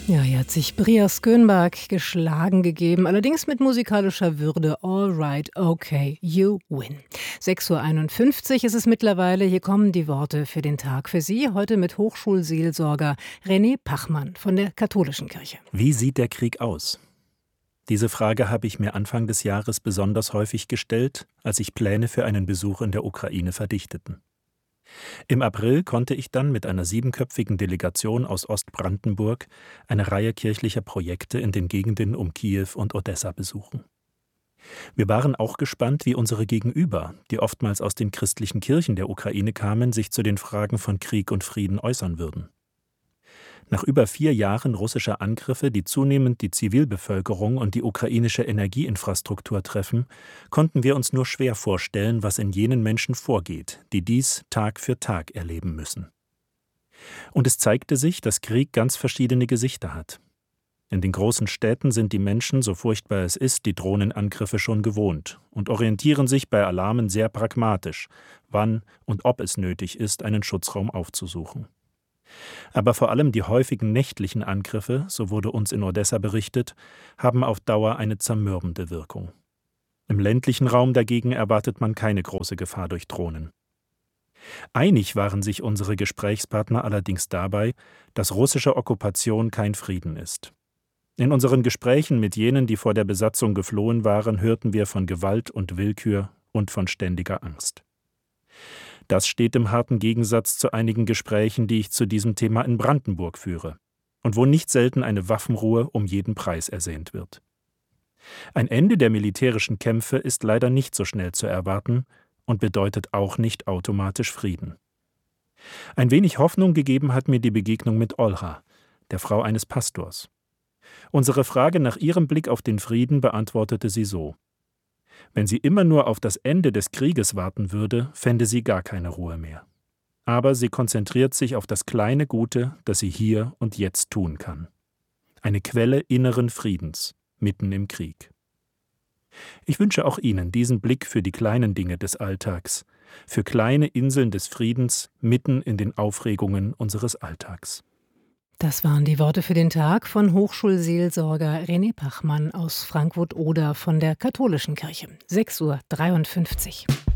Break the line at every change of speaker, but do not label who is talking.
Ja, hier hat sich Brias Skönberg geschlagen gegeben, allerdings mit musikalischer Würde. All right, okay, you win. 6:51 Uhr ist es mittlerweile. Hier kommen die Worte für den Tag für Sie. Heute mit Hochschulseelsorger René Pachmann von der Katholischen Kirche.
Wie sieht der Krieg aus? Diese Frage habe ich mir Anfang des Jahres besonders häufig gestellt, als sich Pläne für einen Besuch in der Ukraine verdichteten. Im April konnte ich dann mit einer 7-köpfigen Delegation aus Ostbrandenburg eine Reihe kirchlicher Projekte in den Gegenden um Kiew und Odessa besuchen. Wir waren auch gespannt, wie unsere Gegenüber, die oftmals aus den christlichen Kirchen der Ukraine kamen, sich zu den Fragen von Krieg und Frieden äußern würden. Nach über 4 Jahren russischer Angriffe, die zunehmend die Zivilbevölkerung und die ukrainische Energieinfrastruktur treffen, konnten wir uns nur schwer vorstellen, was in jenen Menschen vorgeht, die dies Tag für Tag erleben müssen. Und es zeigte sich, dass Krieg ganz verschiedene Gesichter hat. In den großen Städten sind die Menschen, so furchtbar es ist, die Drohnenangriffe schon gewohnt und orientieren sich bei Alarmen sehr pragmatisch, wann und ob es nötig ist, einen Schutzraum aufzusuchen. Aber vor allem die häufigen nächtlichen Angriffe, so wurde uns in Odessa berichtet, haben auf Dauer eine zermürbende Wirkung. Im ländlichen Raum dagegen erwartet man keine große Gefahr durch Drohnen. Einig waren sich unsere Gesprächspartner allerdings dabei, dass russische Okkupation kein Frieden ist. In unseren Gesprächen mit jenen, die vor der Besatzung geflohen waren, hörten wir von Gewalt und Willkür und von ständiger Angst. Das steht im harten Gegensatz zu einigen Gesprächen, die ich zu diesem Thema in Brandenburg führe und wo nicht selten eine Waffenruhe um jeden Preis ersehnt wird. Ein Ende der militärischen Kämpfe ist leider nicht so schnell zu erwarten und bedeutet auch nicht automatisch Frieden. Ein wenig Hoffnung gegeben hat mir die Begegnung mit Olha, der Frau eines Pastors. Unsere Frage nach ihrem Blick auf den Frieden beantwortete sie so: Wenn sie immer nur auf das Ende des Krieges warten würde, fände sie gar keine Ruhe mehr. Aber sie konzentriert sich auf das kleine Gute, das sie hier und jetzt tun kann. Eine Quelle inneren Friedens, mitten im Krieg. Ich wünsche auch Ihnen diesen Blick für die kleinen Dinge des Alltags, für kleine Inseln des Friedens mitten in den Aufregungen unseres Alltags.
Das waren die Worte für den Tag von Hochschulseelsorger René Pachmann aus Frankfurt-Oder von der Katholischen Kirche. 6:53 Uhr.